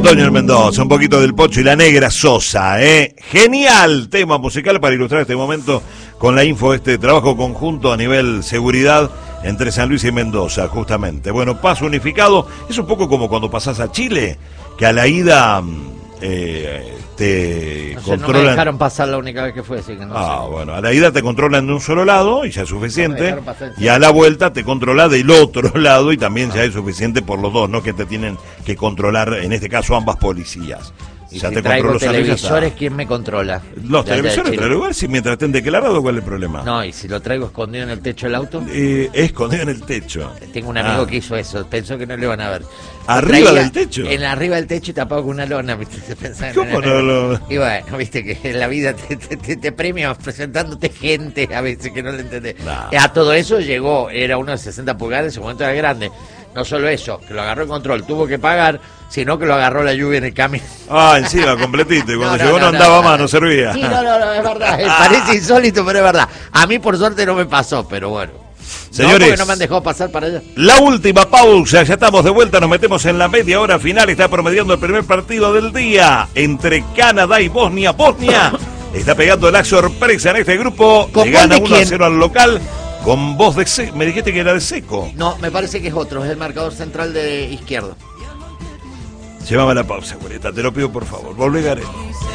Otoño en Mendoza, un poquito del Pocho y la Negra Sosa, Genial tema musical para ilustrar este momento con la info de este trabajo conjunto a nivel seguridad entre San Luis y Mendoza, justamente. Bueno, paso unificado, es un poco como cuando pasás a Chile, que a la ida te controlan. No me dejaron pasar la única vez que fue, así que no sé. Bueno, a la ida te controlan de un solo lado y ya es suficiente, y a la vuelta te controla del otro lado y también ya es suficiente por los dos, no que te tienen que controlar, en este caso, ambas policías. Y ya si te traigo controlo, televisores, ¿quién me controla? Los televisores, traigo igual, si mientras estén declarados, ¿cuál es el problema? No, y si lo traigo escondido en el techo del auto. Escondido en el techo. Tengo un amigo que hizo eso, pensó que no le iban a ver. ¿Arriba del techo? Arriba del techo y tapado con una lona, ¿viste? ¿Cómo no? Y bueno, viste que en la vida te premias presentándote gente a veces que no le entendés. A todo eso llegó, era uno de 60 pulgadas, en su momento era grande. No solo eso, que lo agarró el control, tuvo que pagar, sino que lo agarró la lluvia en el camino. Encima, completito. Y cuando llegó no andaba más, no servía. Sí, no, es verdad. Parece insólito, pero es verdad. A mí, por suerte, no me pasó, pero bueno. Señores, no, porque no me han dejado pasar para allá. La última pausa, ya estamos de vuelta, nos metemos en la media hora final. Está promediando el primer partido del día entre Canadá y Bosnia. Bosnia está pegando la sorpresa en este grupo. Le gana 1-0 al local. Con voz de Seco. Me dijiste que era de Seco. No, me parece que es otro, es el marcador central de izquierdo. Llévame a la pausa, Julieta, te lo pido por favor. Volvé, Gareth.